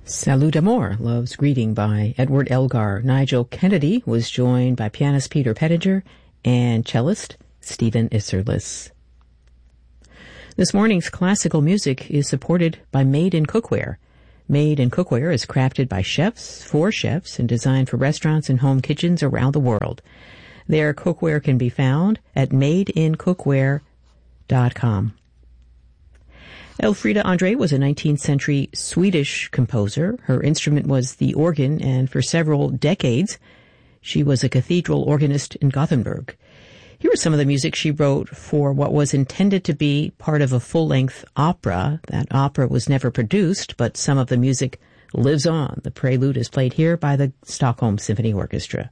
Salut d'amour, Love's Greeting by Edward Elgar. Nigel Kennedy was joined by pianist Peter Pettinger and cellist Stephen Isserlis. This morning's classical music is supported by Made in Cookware. Made in Cookware is crafted by chefs, for chefs, and designed for restaurants and home kitchens around the world. Their cookware can be found at madeincookware.com. Elfrida Andre was a 19th century Swedish composer. Her instrument was the organ, and for several decades she was a cathedral organist in Gothenburg. Here is some of the music she wrote for what was intended to be part of a full-length opera. That opera was never produced, but some of the music lives on. The prelude is played here by the Stockholm Symphony Orchestra.